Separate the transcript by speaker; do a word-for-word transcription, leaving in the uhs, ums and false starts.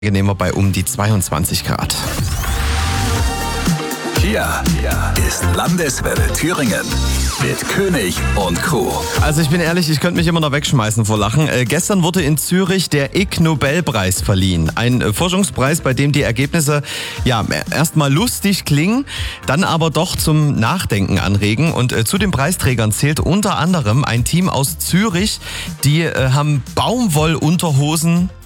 Speaker 1: nehmen wir bei um die zweiundzwanzig Grad.
Speaker 2: Hier ist Landeswelle Thüringen mit König und Co.
Speaker 1: Also ich bin ehrlich, ich könnte mich immer noch wegschmeißen vor Lachen. Äh, gestern wurde in Zürich der Ig Nobelpreis verliehen. Ein äh, Forschungspreis, bei dem die Ergebnisse ja erstmal lustig klingen, dann aber doch zum Nachdenken anregen. Und äh, zu den Preisträgern zählt unter anderem ein Team aus Zürich, die äh, haben Baumwollunterhosen